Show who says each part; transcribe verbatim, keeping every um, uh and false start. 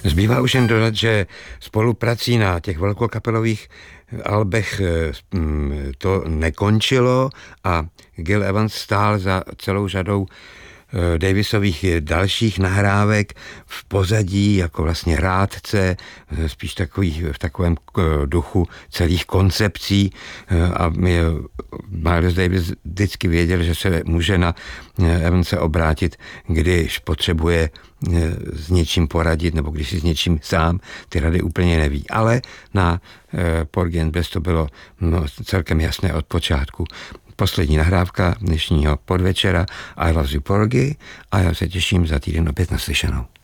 Speaker 1: Zbývá už jen dodat, že spoluprací na těch velkokapelových albech to nekončilo a Gil Evans stál za celou řadou Davisových dalších nahrávek v pozadí jako vlastně rádce, spíš takový, v takovém duchu celých koncepcí a Miles Davis vždycky věděl, že se může na Evanse obrátit, když potřebuje s něčím poradit nebo když si s něčím sám ty rady úplně neví. Ale na Porgy and Bess to bylo no, celkem jasné od počátku. Poslední nahrávka dnešního podvečera I Love You Porgy a já se těším za týden opět naslyšenou.